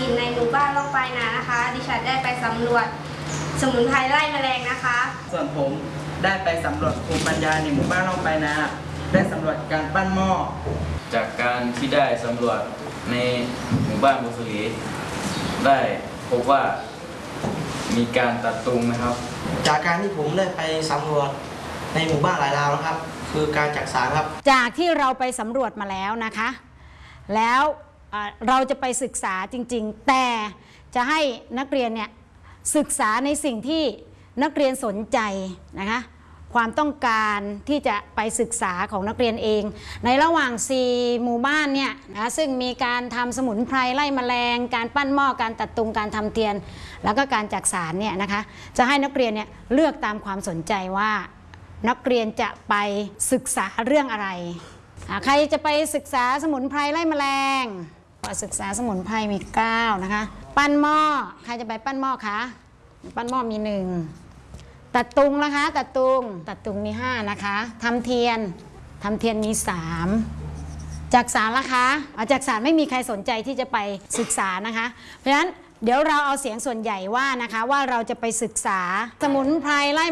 ถิ่นในหมู่บ้านล่องปลายนานะคะดิฉันได้ไปสำรวจสมุนไพรไล่แมลงนะคะส่วนผมได้ไปสำรวจภูมิปัญญาในหมู่บ้านล่องปลายนาได้สำรวจการปั้นหม้อจากการที่ได้สำรวจในหมู่บ้านบุษรีได้พบว่ามีการตัดตุงนะครับจากการที่ผมได้ไปสำรวจในหมู่บ้านหลายราวนะครับคือการจักสานครับจากที่เราไปสำรวจมาแล้วนะคะแล้วเราจะไปศึกษาจริงๆแต่จะให้นักเรียนเนี่ยศึกษาในสิ่งที่นักเรียนสนใจนะคะความต้องการที่จะไปศึกษาของนักเรียนเองในระหว่าง4หมู่บ้านเนี่ยนะซึ่งมีการทำสมุนไพรไล่แมลงการปั้นหม้อการตัดตุงการทำเทียนแล้วก็การจักสานเนี่ยนะคะจะให้นักเรียนเนี่ยเลือกตามความสนใจว่านักเรียนจะไปศึกษาเรื่องอะไรใครจะไปศึกษาสมุนไพรไล่แมลงศึกษาสมุนไพรมี9นะคะปั้นหม้อใครจะไปปั้นหม้อคะปั้นหม้อมี1ตัดตุงนะคะตัดตุงมี5นะคะทำเทียนมี3จักสานละคะจักสานไม่มีใครสนใจที่จะไปศึกษานะคะเพราะฉะนั้นเดี๋ยวเราเอาเสียงส่วนใหญ่ว่านะคะว่าเราจะไปศึกษาสมุนไพรไล่